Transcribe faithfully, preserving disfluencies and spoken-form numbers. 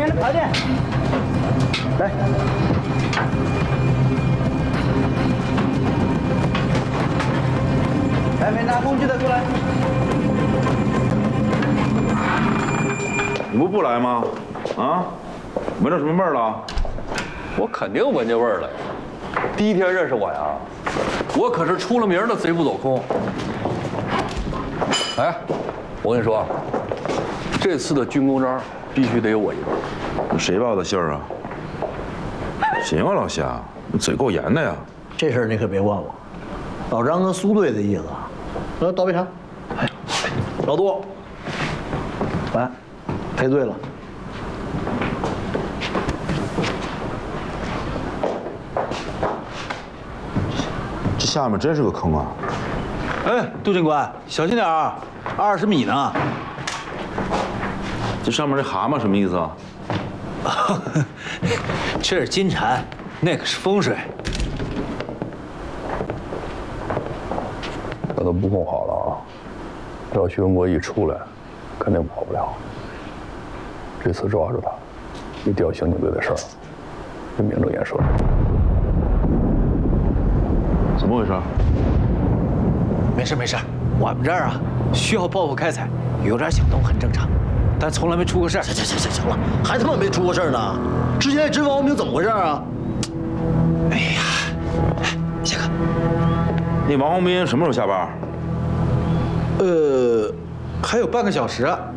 天的排练。来，来，没拿工具的过来。 你不不来吗？啊，闻着什么味儿了？ 我肯定闻见味儿了呀！第一天认识我呀，我可是出了名的贼不走空。哎，我跟你说，这次的军功章必须得有我一个。 谁报的信儿啊？行啊，老夏，你嘴够严的呀。 这事儿你可别忘了，老张跟苏队的意思。来，倒杯茶。哎，老杜，来，赔罪了。 这下面真是个坑啊！ 哎，杜警官，小心点啊，二十米呢。 这上面这蛤蟆什么意思啊？ 这是金蝉，那可是风水。 那都布控好了啊！要徐文国一出来，肯定跑不了。这次抓住他，一定要刑警队的事儿，就名正言顺。 怎么回事？ 没事没事，我们这儿啊需要报复开采，有点响动很正常，但从来没出过事儿。 行行行行行了，还他妈没出过事儿呢！之前那真王明怎么回事啊？ 哎呀，谢哥， 那王洪斌什么时候下班？ 呃，还有半个小时啊。